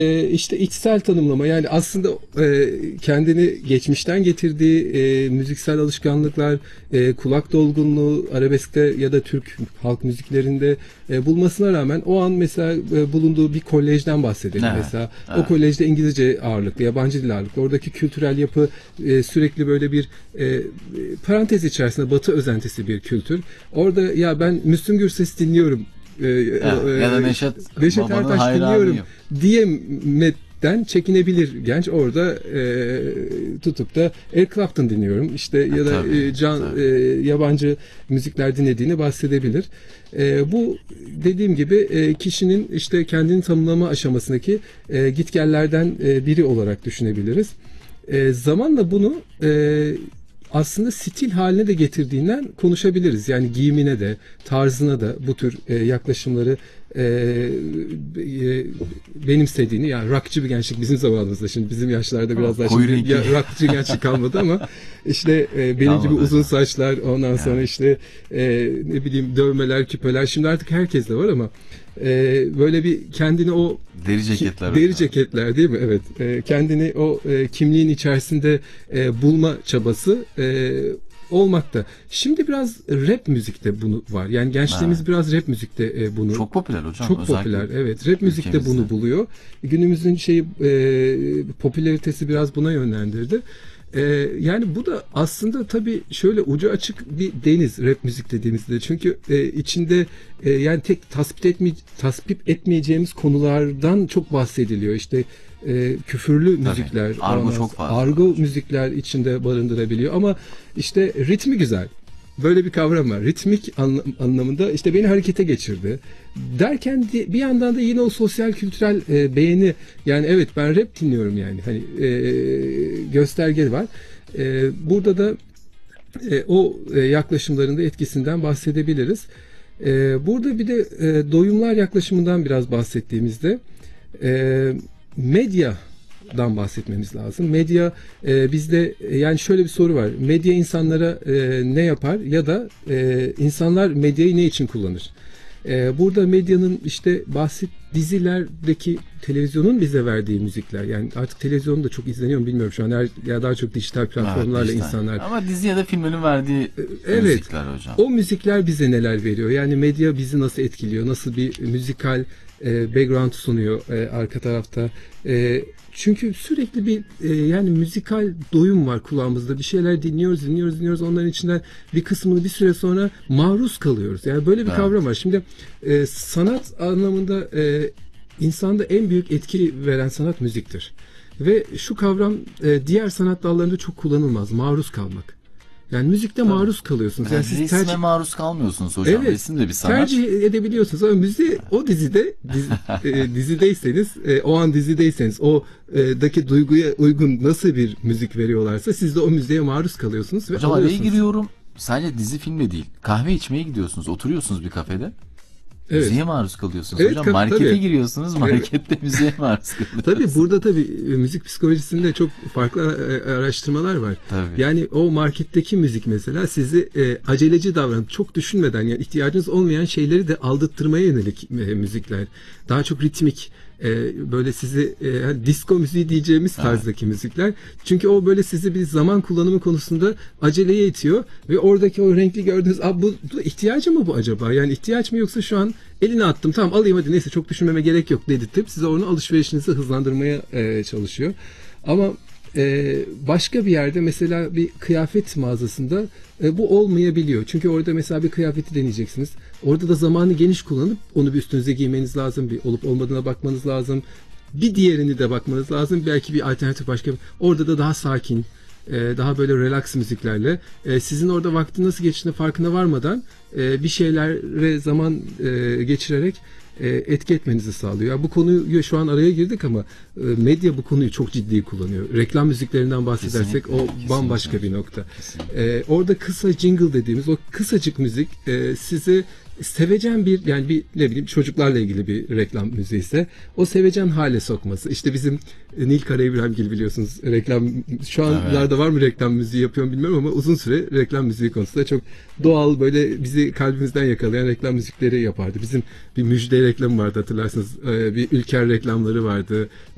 İşte içsel tanımlama, yani aslında kendini geçmişten getirdiği müziksel alışkanlıklar, kulak dolgunluğu arabeskte ya da Türk halk müziklerinde bulmasına rağmen o an mesela bulunduğu bir kolejden bahsedelim. Evet, Mesela o evet. kolejde İngilizce ağırlıklı, yabancı dil ağırlıklı. Oradaki kültürel yapı sürekli böyle bir parantez içerisinde Batı özentisi bir kültür. Orada ya ben Müslüm Gürses dinliyorum, Ya da Neşet Baba'nın Ertaş dinliyorum hayranıyım. diyemeden çekinebilir genç. Orada tutup da Eric Clapton dinliyorum işte ya da Tabii, tabii. yabancı müzikler dinlediğini bahsedebilir. Bu dediğim gibi kişinin işte kendini tanımlama aşamasındaki gitgellerden biri olarak düşünebiliriz. Zamanla bunu aslında stil haline de getirdiğinden konuşabiliriz. Yani giyimine de, tarzına da bu tür yaklaşımları benimsediğini, yani rockçı bir gençlik bizim zamanımızda, şimdi bizim yaşlarda biraz daha Koyu şimdi renkli. rockçı gençlik kalmadı ama işte benim Kalmadı gibi uzun hocam. saçlar, ondan sonra Evet. işte ne bileyim dövmeler, küpeler, şimdi artık herkes de var ama böyle bir kendini o Deri ceketler. deri ceketler değil mi? Evet. Kendini o kimliğin içerisinde bulma çabası olmakta. Şimdi biraz rap müzikte bunu var. Yani gençliğimiz Evet. biraz rap müzikte bunu Çok popüler hocam. çok özellikle popüler. Evet. Rap müzikte ülkemizde. bunu buluyor. Günümüzün popülaritesi biraz buna yönlendirdi. Yani bu da aslında tabii şöyle ucu açık bir deniz rap müzik dediğimizde. Çünkü içinde yani tek tasvip etmeyeceğimiz konulardan çok bahsediliyor. İşte küfürlü müzikler, Argo çok fazla. argo müzikler içinde barındırabiliyor ama işte ritmi güzel. Böyle bir kavram var. Ritmik anlamında işte beni harekete geçirdi. Derken bir yandan da yine o sosyal kültürel beğeni, yani evet ben rap dinliyorum, yani hani gösterge var. Burada da o yaklaşımların da etkisinden bahsedebiliriz. Burada bir de doyumlar yaklaşımından biraz bahsettiğimizde medyadan bahsetmemiz lazım. Medya bizde yani şöyle bir soru var. Medya insanlara ne yapar ya da insanlar medyayı ne için kullanır? Burada medyanın işte dizilerdeki televizyonun bize verdiği müzikler, yani artık televizyonda çok izleniyor mu bilmiyorum şu an, ya daha çok dijital platformlarla dijital. insanlar. Ama dizi ya da filmlerin verdiği Evet. müzikler hocam. O müzikler bize neler veriyor? Yani medya bizi nasıl etkiliyor? Nasıl bir müzikal background sunuyor arka tarafta? Çünkü sürekli bir yani müzikal doyum var kulağımızda. Bir şeyler dinliyoruz. Onların içinden bir kısmını bir süre sonra maruz kalıyoruz. Yani böyle bir Evet. kavram var. Şimdi sanat anlamında insanda en büyük etki veren sanat müziktir. Ve şu kavram diğer sanat dallarında çok kullanılmaz. Maruz kalmak. Yani müzikte maruz kalıyorsunuz. Yani siz Resme maruz kalmıyorsunuz hocam. Evet, Resim de bir sanat. tercih edebiliyorsunuz ama müziği o dizideyseniz, o an dizideyseniz o daki duyguya uygun nasıl bir müzik veriyorlarsa siz de o müziğe maruz kalıyorsunuz ve Hocam araya alıyorsunuz. giriyorum. Sadece dizi filmle değil. Kahve içmeye gidiyorsunuz. Oturuyorsunuz bir kafede. Evet. Müziğe maruz kalıyorsunuz Evet, hocam. Markete tabii. giriyorsunuz. Markette müziğe maruz kalıyorsunuz. Tabii burada müzik psikolojisinde çok farklı araştırmalar var. Tabii. Yani o marketteki müzik mesela sizi aceleci davranıp çok düşünmeden, yani ihtiyacınız olmayan şeyleri de aldattırmaya yönelik müzikler. Daha çok ritmik, böyle sizi disco müziği diyeceğimiz tarzdaki müzikler. Çünkü o böyle sizi bir zaman kullanımı konusunda aceleye itiyor ve oradaki o renkli gördüğünüz bu ihtiyacı mı bu acaba? Yani ihtiyaç mı, yoksa şu an eline attım tamam alayım hadi neyse çok düşünmeme gerek yok dedirtip size onu alışverişinizi hızlandırmaya çalışıyor. Ama başka bir yerde mesela bir kıyafet mağazasında bu olmayabiliyor. Çünkü orada mesela bir kıyafeti deneyeceksiniz. Orada da zamanı geniş kullanıp onu bir üstünüze giymeniz lazım. Bir olup olmadığına bakmanız lazım. Bir diğerini de bakmanız lazım. Belki bir alternatif başka bir. Orada da daha sakin, daha böyle relax müziklerle sizin orada vaktin nasıl geçtiğine farkına varmadan bir şeylere zaman geçirerek etki etmenizi sağlıyor. Yani bu konuyu şu an araya girdik ama medya bu konuyu çok ciddi kullanıyor. Reklam müziklerinden bahsedersek Kesinlikle, o bambaşka kesinlikle. bir nokta. Kesinlikle. Orada kısa jingle dediğimiz o kısacık müzik size sevecen bir, yani bir ne bileyim çocuklarla ilgili bir reklam müziği ise o sevecen hale sokması. İşte bizim Nil Karaibrahimgil biliyorsunuz reklam, şu anlarda var mı reklam müziği yapıyorum bilmiyorum ama uzun süre reklam müziği konusunda çok doğal, böyle bizi kalbimizden yakalayan reklam müzikleri yapardı. Bizim bir Müjde reklamı vardı hatırlarsınız. Bir Ülker reklamları vardı.